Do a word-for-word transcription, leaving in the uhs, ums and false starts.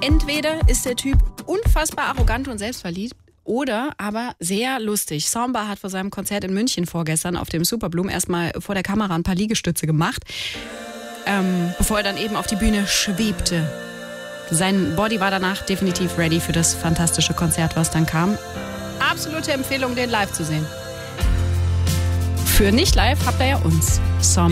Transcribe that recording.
Entweder ist der Typ unfassbar arrogant und selbstverliebt oder aber sehr lustig. Samba hat vor seinem Konzert in München vorgestern auf dem Superbloom erstmal vor der Kamera ein paar Liegestütze gemacht, ähm, bevor er dann eben auf die Bühne schwebte. Sein Body war danach definitiv ready für das fantastische Konzert, was dann kam. Absolute Empfehlung, den live zu sehen. Für nicht live habt ihr ja uns. Samba.